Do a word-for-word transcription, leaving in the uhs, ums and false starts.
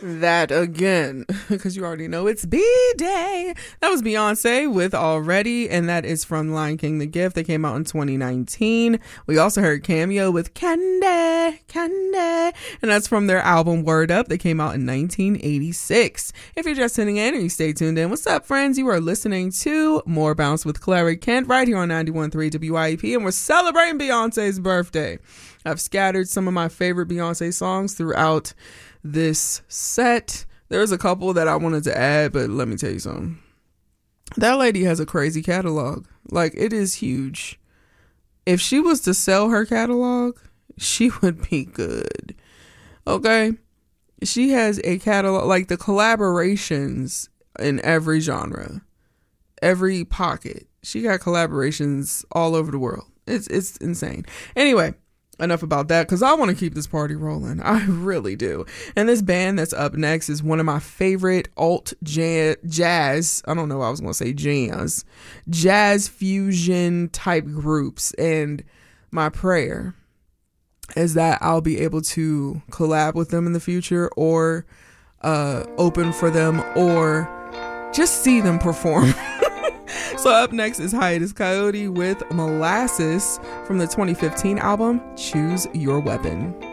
that again, because you already know it's B-Day. That was Beyonce with Already, and that is from Lion King The Gift. They came out in twenty nineteen. We also heard Cameo with Candy, Candy, and that's from their album Word Up. They came out in nineteen eighty-six. If you're just tuning in or you stay tuned in, what's up, friends? You are listening to More Bounce with Clary Kent right here on ninety-one point three W I E P, and we're celebrating Beyonce's birthday. I've scattered some of my favorite Beyonce songs throughout this set. There's a couple that I wanted to add, but let me tell you something. That lady has a crazy catalog. Like, it is huge. If she was to sell her catalog, she would be good. Okay? She has a catalog, like the collaborations in every genre, every pocket. She got collaborations all over the world. It's it's insane. Anyway, enough about that, because I want to keep this party rolling. I really do. And this band that's up next is one of my favorite alt jazz, jazz I don't know why I was going to say jazz, jazz fusion type groups. And my prayer is that I'll be able to collab with them in the future, or uh, open for them, or just see them perform. So up next is Hiatus Coyote with Molasses from the twenty fifteen album Choose Your Weapon.